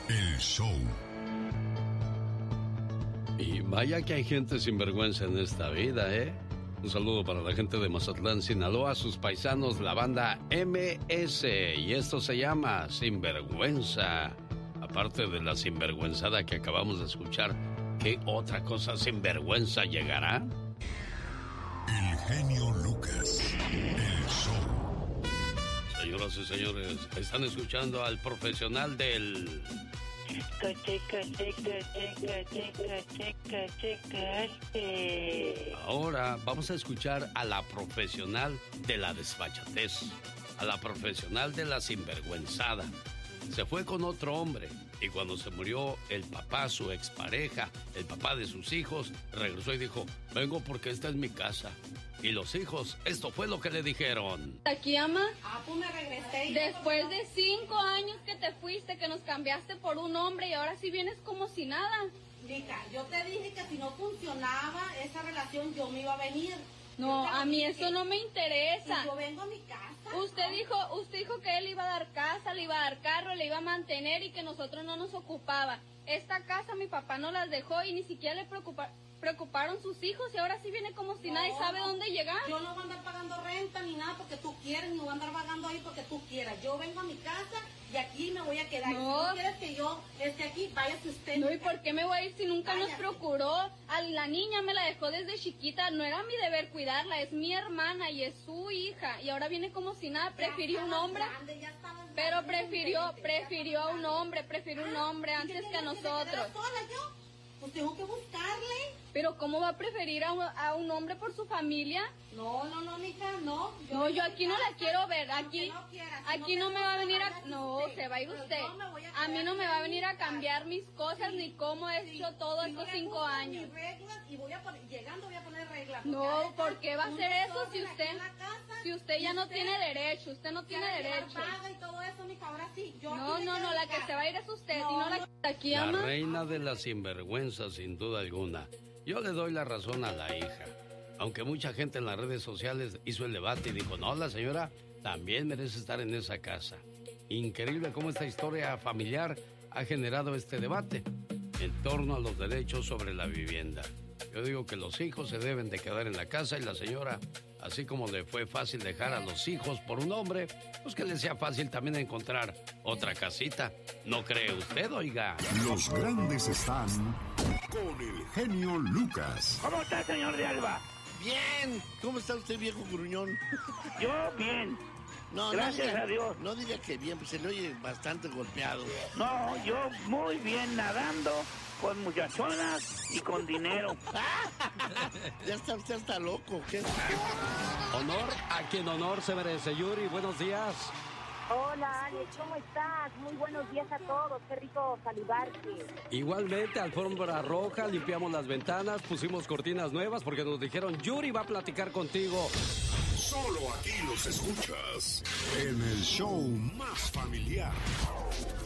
El show. Y vaya que hay gente sin vergüenza en esta vida, ¿eh? Un saludo para la gente de Mazatlán, Sinaloa, sus paisanos, la banda MS. Y esto se llama Sinvergüenza. Aparte de la sinvergüenzada que acabamos de escuchar, ¿qué otra cosa sinvergüenza llegará? El genio Lucas. El show. Señoras y señores, están escuchando al profesional del... Ahora vamos a escuchar a la profesional de la desfachatez, a la profesional de la sinvergüenzada. Se fue con otro hombre y cuando se murió el papá, su expareja, el papá de sus hijos, regresó y dijo, vengo porque esta es mi casa. Y los hijos, esto fue lo que le dijeron. ¿Aquí, ama? Pues me regresé. Después de 5 años que te fuiste, que nos cambiaste por un hombre y ahora sí vienes como si nada. Mija, yo te dije que si no funcionaba esa relación yo me iba a venir. No, a mí eso no me interesa. Y yo vengo a mi casa. Usted dijo que él iba a dar casa, le iba a dar carro, le iba a mantener y que nosotros no nos ocupaba. Esta casa mi papá no las dejó y ni siquiera le preocuparon sus hijos y ahora sí viene como si nadie sabe dónde llegar. Yo no voy a andar pagando renta ni nada porque tú quieres, ni voy a andar vagando ahí porque tú quieras. Yo vengo a mi casa y aquí me voy a quedar. No. Si no quieres que yo esté aquí, váyase usted. No, ¿y por qué me voy a ir si nunca nos procuró? A la niña me la dejó desde chiquita, no era mi deber cuidarla, es mi hermana y es su hija. Y ahora viene como si nada, prefirió un hombre. Pero prefirió a un hombre antes que a nosotros. Pues tengo que buscarle. Pero ¿cómo va a preferir a un hombre por su familia? No, mija, no. Yo aquí no la quiero ver. Aquí no me va a venir a... No, usted. se va a ir usted. A mí no me va a venir a cambiar mis cosas ni cómo he hecho todo estos 5 años. Y llegando voy a poner reglas. No, ¿por qué va a hacer eso si usted ya no tiene derecho? Usted no tiene derecho. Y todo eso, mija, ahora sí. No, la que se va a ir es usted. Y no la que aquí La ama. reina de la sinvergüenza, sin duda alguna. Yo le doy la razón a la hija. Aunque mucha gente en las redes sociales hizo el debate y dijo, no, la señora también merece estar en esa casa. Increíble cómo esta historia familiar ha generado este debate en torno a los derechos sobre la vivienda. Yo digo que los hijos se deben de quedar en la casa y la señora, así como le fue fácil dejar a los hijos por un hombre, pues que le sea fácil también encontrar otra casita. ¿No cree usted, oiga? Los grandes están con el genio Lucas. ¿Cómo está, señor de Alba? Bien. ¿Cómo está usted, viejo gruñón? Yo bien. No, Gracias a Dios. No diga que bien, pues se le oye bastante golpeado. No, yo muy bien nadando, con muchachonas y con dinero. Ya está usted hasta loco, ¿qué? Honor a quien honor se merece. Yuri, buenos días. Hola, Alex, ¿cómo estás? Muy buenos días a todos, qué rico saludarte. Igualmente, alfombra roja, limpiamos las ventanas, pusimos cortinas nuevas porque nos dijeron, Yuri va a platicar contigo. Solo aquí los escuchas en el show más familiar.